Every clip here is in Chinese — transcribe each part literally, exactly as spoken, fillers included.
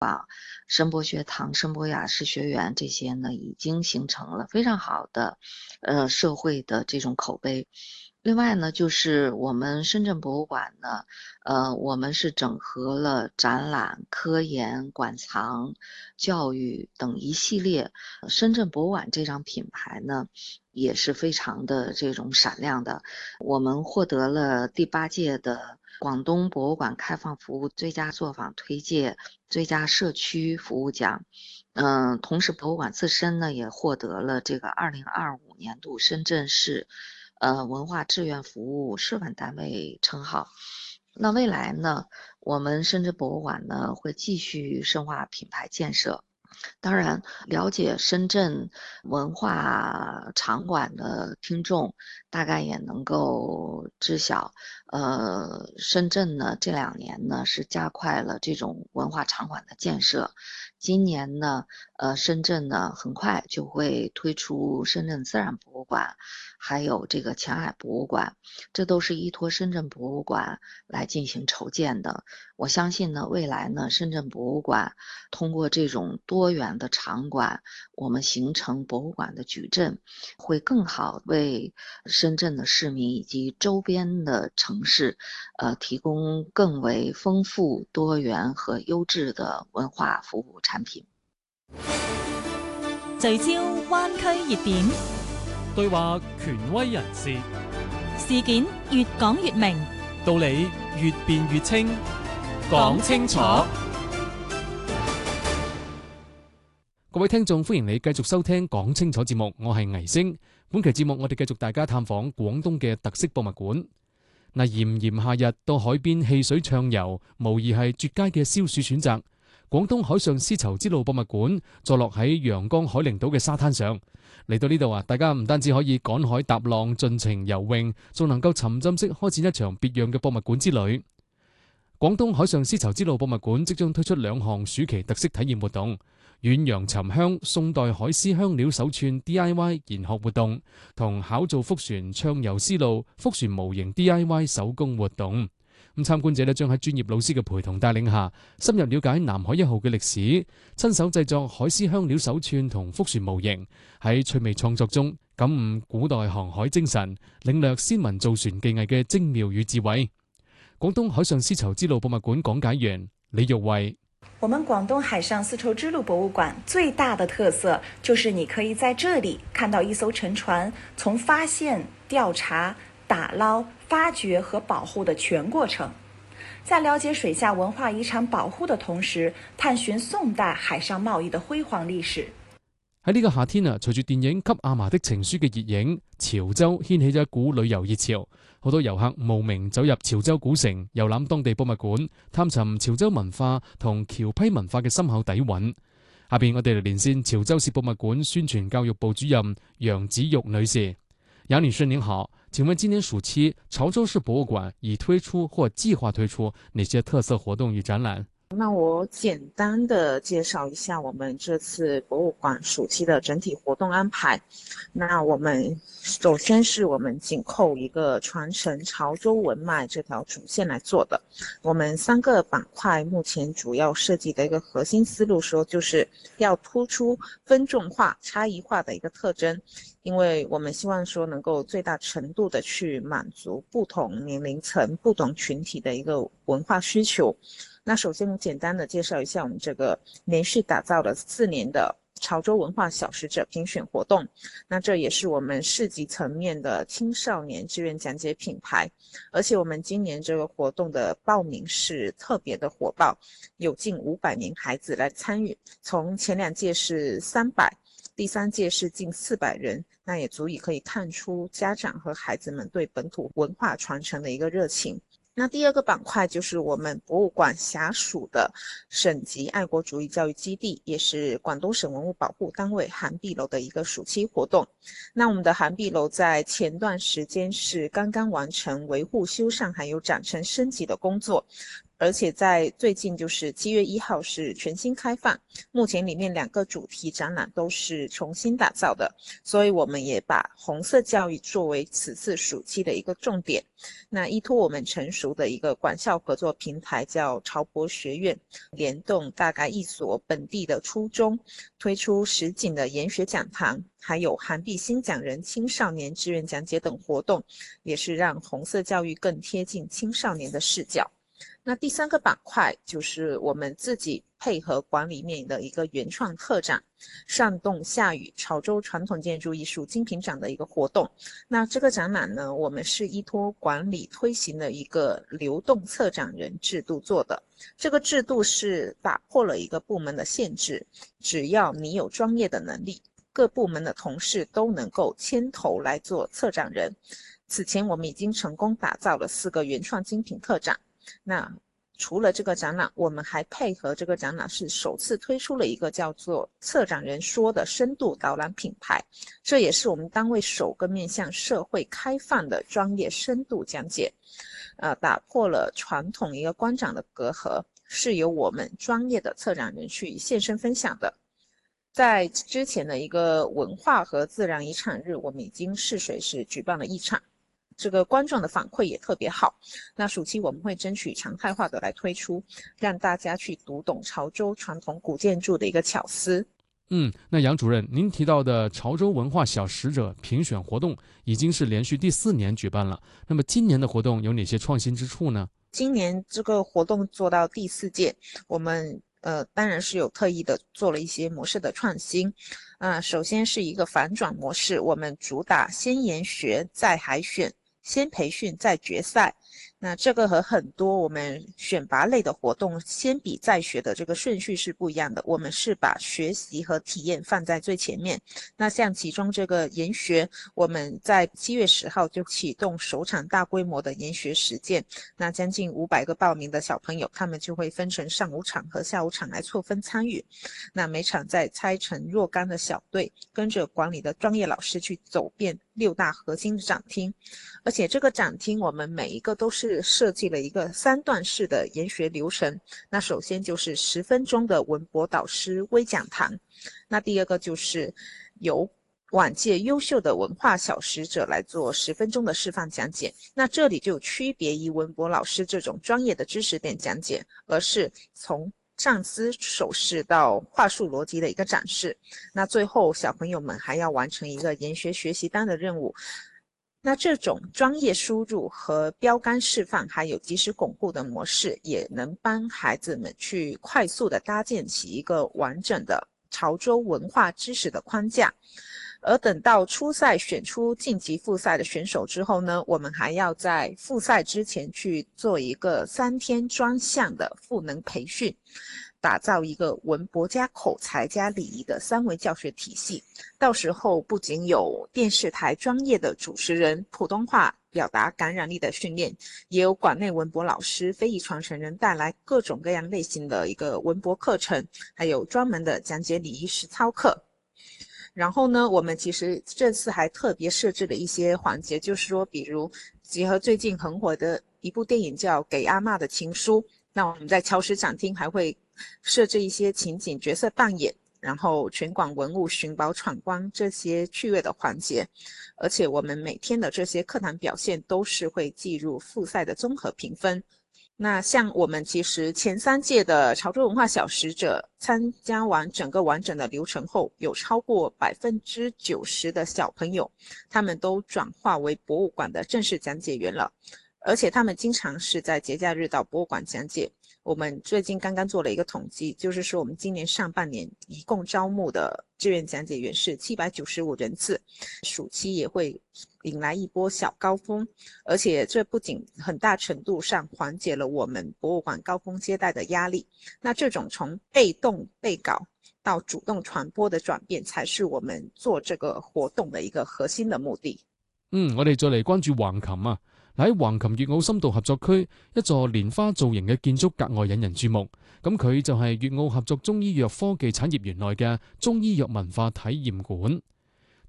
申博学堂、申博雅士学园这些呢，已经形成了非常好的，呃，社会的这种口碑。另外呢，就是我们深圳博物馆呢，呃，我们是整合了展览、科研、馆藏、教育等一系列。深圳博物馆这张品牌呢，也是非常的这种闪亮的。我们获得了第八届的广东博物馆开放服务最佳作坊推介、最佳社区服务奖。嗯，同时博物馆自身呢，也获得了这个二零二五年度深圳市呃文化志愿服务示范单位称号。那未来呢，我们深圳博物馆呢会继续深化品牌建设。当然，了解深圳文化场馆的听众大概也能够知晓，呃，深圳呢这两年呢是加快了这种文化场馆的建设。今年呢，呃，深圳呢很快就会推出深圳自然博物馆，还有这个前海博物馆，这都是依托深圳博物馆来进行筹建的。我相信呢，未来呢，深圳博物馆通过这种多元的场馆，我们形成博物馆的矩阵，会更好为深圳的市民以及周边的城市，呃，提供更为丰富、多元和优质的文化服务产品。 聚焦灣區熱點， 對話權威人士， 事件越講越明， 道理越辯越清，講清楚。各位聽眾，歡迎你繼續收聽講清楚節目，我係倪星。本期節目我哋繼續大家探訪廣東嘅特色博物館。嗱，炎炎夏日到海邊戲水暢遊，無疑係絕佳嘅消暑選擇。廣東海上絲綢之路博物館坐落喺陽江海陵島嘅沙灘上，嚟到呢度啊，大家唔單止可以趕海踏浪、盡情游泳，仲能夠沉浸式開展一場別樣嘅博物館之旅。廣東海上絲綢之路博物館即將推出兩項暑期特色體驗活動：遠洋沉香宋代海絲香料手串 D I Y 研學活動，同考造福船暢遊絲路福船模型 D I Y 手工活動。咁參觀者咧將喺專業老師嘅陪同帶領下，深入了解南海一號嘅歷史，親手製作海絲香料手串同福船模型，喺趣味創作中感悟古代航海精神，領略先民造船技藝嘅精妙與智慧。廣東海上絲綢之路博物館講解員李玉慧： 我們廣東海上絲綢之路博物館最大的特色就是你可以在這裡看到一艘沉船從發現、調查、打撈、發掘和保護的全過程，在了解水下文化遺產保護的同時，探尋宋代海上貿易的輝煌歷史。 喺呢個夏天啊，隨住電影《給阿嫲的情書》嘅熱映，潮州掀起咗一股旅遊熱潮，好多遊客慕名走入潮州古城，遊覽當地博物館，探尋潮州文化同僑批文化嘅深厚底蘊。下邊我哋嚟連線潮州市博物館宣傳教育部主任楊子玉女士。楊女士您好，請問今年暑期潮州市博物館已推出或計劃推出哪些特色活動與展覽？ 那我簡單的介紹一下我們這次博物館暑期的整體活動安排。那我們首先是我們緊扣一個傳承潮州文脈這條主線來做的。我們三個板塊目前主要設計的一個核心思路說，就是要突出分眾化、差異化的一個特徵，因為我們希望說能夠最大程度的去滿足不同年齡層、不同群體的一個文化需求。那首先我簡單的介紹一下我們這個連續打造了四年的潮州文化小使者評選活動，那這也是我們市級層面的青少年志願講解品牌，而且我們今年這個活動的報名是特別的火爆，有近五百名孩子來參與，從前兩屆是三百，第三屆是近四百人，那也足以可以看出家長和孩子們對本土文化傳承的一個熱情。那第二個板塊就是我們博物館轄屬的省級愛國主義教育基地，也是廣東省文物保護單位涵碧樓的一個暑期活動。那我們的涵碧樓在前段時間是剛剛完成維護修繕還有展陳升級的工作， 而且在最近就是七月一号是全新开放，目前里面两个主题展览都是重新打造的，所以我们也把红色教育作为此次暑期的一个重点。那依托我们成熟的一个管校合作平台叫潮博学院，联动大概一所本地的初中，推出实景的研学讲堂，还有韩币新讲人青少年志愿讲解等活动，也是让红色教育更贴近青少年的视角。那第三个板块就是我们自己配合馆里面的一个原创特展，上洞下雨潮州传统建筑艺术精品展的一个活动。那这个展览呢，我们是依托馆里推行的一个流动策展人制度做的。这个制度是打破了一个部门的限制，只要你有专业的能力，各部门的同事都能够牵头来做策展人。此前我们已经成功打造了四个原创精品特展。那除了这个展览，我们还配合这个展览是首次推出了一个叫做策展人说的深度导览品牌，这也是我们单位首个面向社会开放的专业深度讲解，呃，打破了传统一个观展的隔阂，是由我们专业的策展人去现身分享的。在之前的一个文化和自然遗产日，我们已经试水是举办了一场，这个观众的反馈也特别好。那暑期我们会争取常态化的来推出，让大家去读懂潮州传统古建筑的一个巧思。 嗯，那杨主任，您提到的潮州文化小使者评选活动已经是连续第四年举办了，那么今年的活动有哪些创新之处呢？ 今年这个活动做到第四届，我们呃当然是有特意的做了一些模式的创新。啊、呃，首先是一个反转模式，我们主打先研学再海选，先培训再决赛。那这个和很多我们选拔类的活动先比再学的这个顺序是不一样的，我们是把学习和体验放在最前面。那像其中这个研学，我们在七月十号就启动首场大规模的研学实践，那将近五百个报名的小朋友，他们就会分成上午场和下午场来错分参与。那每场再拆成若干的小队，跟着馆里的专业老师去走遍六大核心的展厅，而且这个展厅我们每一个都是设计了一个三段式的研学流程。那首先就是十分钟的文博导师微讲堂，那第二个就是由往届优秀的文化小使者来做十分钟的示范讲解。那这里就区别于文博老师这种专业的知识点讲解，而是从站姿手势到话术逻辑的一个展示。那最后小朋友们还要完成一个研学学习单的任务。那这种专业输入和标杆示范还有及时巩固的模式，也能帮孩子们去快速的搭建起一个完整的潮州文化知识的框架。而等到初赛选出晋级复赛的选手之后呢，我们还要在复赛之前去做一个三天专项的赋能培训，打造一个文博加口才加礼仪的三维教学体系。到时候不仅有电视台专业的主持人普通话表达感染力的训练，也有馆内文博老师非遗传承人带来各种各样类型的一个文博课程，还有专门的讲解礼仪实操课。然后呢，我们其实这次还特别设置了一些环节，就是说比如结合最近很火的一部电影叫《给阿嬷的情书》，那我们在潮师展厅还会设置一些情景角色扮演，然后全馆文物寻宝闯关这些趣味的环节。而且我们每天的这些课堂表现都是会计入复赛的综合评分。那像我们其实前三届的潮州文化小使者参加完整个完整的流程后，有超过百分之九十的小朋友，他们都转化为博物馆的正式讲解员了，而且他们经常是在节假日到博物馆讲解。我们最近刚刚做了一个统计，就是说我们今年上半年一共招募的志愿讲解员是七百九十五人次，暑期也会引来一波小高峰，而且这不仅很大程度上缓解了我们博物馆高峰接待的压力，那这种从被动备稿到主动传播的转变，才是我们做这个活動的一個核心的目的。 嗯，我哋再嚟關注橫琴啊。喺橫琴粵澳深度合作區，一座蓮花造型嘅建築格外引人注目。咁佢就係粵澳合作中醫藥科技產業園內嘅中醫藥文化體驗館。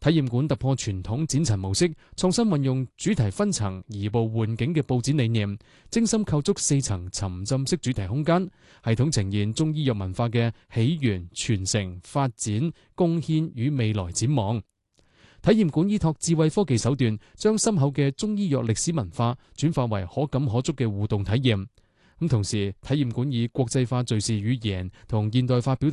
體驗館突破傳統展陳模式，創新運用主題分層移步換景嘅佈展理念，精心構築四層沉浸式主題空間，系統呈現中醫藥文化嘅起源、傳承、發展、貢獻與未來展望。體驗館依託智慧科技手段，將深厚嘅中醫藥歷史文化轉化為可感可觸嘅互動體驗。咁同時，體驗館以國際化敘事語言同現代化表達